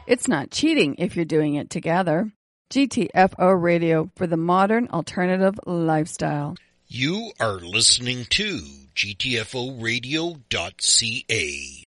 It's not cheating if you're doing it together. GTFO Radio for the modern alternative lifestyle. You are listening to GTFOradio.ca.